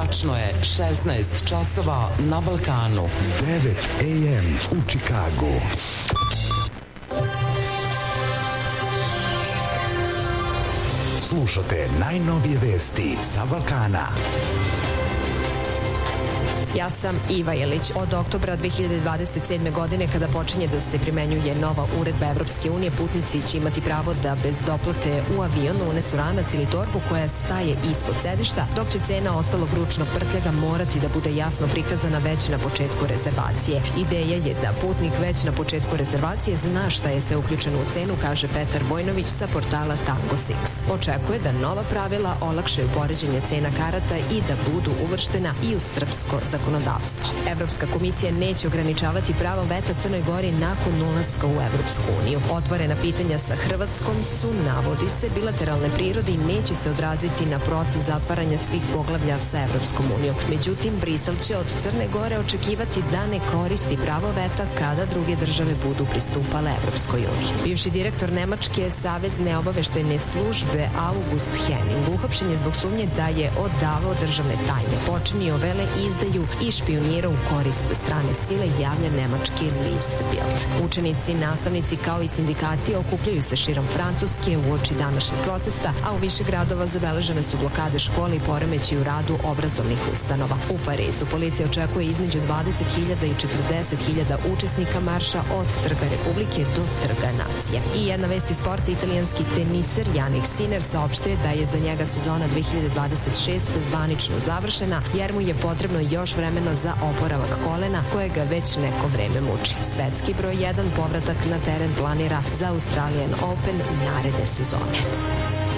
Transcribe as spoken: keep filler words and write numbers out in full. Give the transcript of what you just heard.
Tačno je šesnaest časova na Balkanu. devet a m u Čikagu. Slušate najnovije vesti sa Balkana. Ja sam Iva Jelić. Od oktobra dve hiljade dvadeset sedme. godine, kada počinje da se primenjuje nova uredba Evropske unije, putnici će imati pravo da bez doplate u avion unesu ranac ili torbu koja staje ispod sedišta, dok će cena ostalog ručnog prtljaga morati da bude jasno prikazana već na početku rezervacije. Ideja je da putnik već na početku rezervacije zna šta je sve uključeno u cenu, kaže Petar Vojnović sa portala Tango Six. Očekuje da nova pravila olakšaju poređenje cena karata i da budu uvrštena i u srpsko zakonodavstvo. Evropska komisija neće ograničavati pravo veta Crnoj Gori nakon ulaska u Evropsku uniju. Otvorena pitanja sa Hrvatskom su, navodi se, bilateralne prirode i neće se odraziti na proces zatvaranja svih poglavlja sa Evropskom unijom. Međutim, Brisel će od Crne Gore očekivati da ne koristi pravo veta kada druge države budu pristupale Evropskoj uniji. Bivši direktor Nemačke savezne obaveštajne službe August Henning uhapšen je zbog sumnje da je odavao državne tajne, počinio vele izdaju i špionira u korist strane sile, javlja nemački list Bild. Učenici, nastavnici kao i sindikati okupljaju se širom Francuske uoči današnjeg protesta, a u više gradova zabeležene su blokade škole i poremeći u radu obrazovnih ustanova. U Parizu policija očekuje između dvadeset hiljada i četrdeset hiljada učesnika marša od Trga Republike do Trga nacije. I jedna vest iz sporta, italijanski teniser Jannik Sinner saopštio da je za njega sezona dve hiljade dvadeset šeste. zvanično završena, jer mu je potrebno još vremena za oporavak kolena koje ga već neko vreme muči. Svetski broj jedan povratak na teren planira za Australian Open naredne sezone.